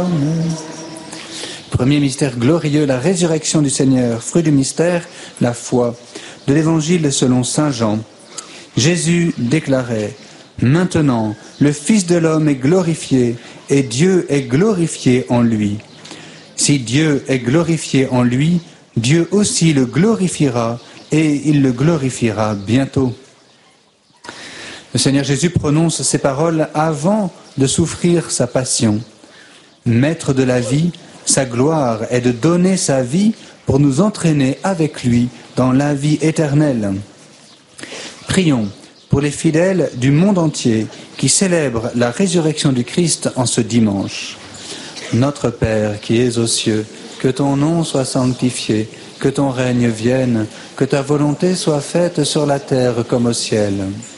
Amen. Premier mystère glorieux, la résurrection du Seigneur. Fruit du mystère, la foi. De l'Évangile selon saint Jean. Jésus déclarait: Maintenant, le Fils de l'homme est glorifié, et Dieu est glorifié en lui. Si Dieu est glorifié en lui, Dieu aussi le glorifiera, et il le glorifiera bientôt. Le Seigneur Jésus prononce ces paroles avant de souffrir sa passion. Maître de la vie, sa gloire est de donner sa vie pour nous entraîner avec lui dans la vie éternelle. Prions pour les fidèles du monde entier qui célèbrent la résurrection du Christ en ce dimanche. Notre Père qui es aux cieux, que ton nom soit sanctifié, que ton règne vienne, que ta volonté soit faite sur la terre comme au ciel.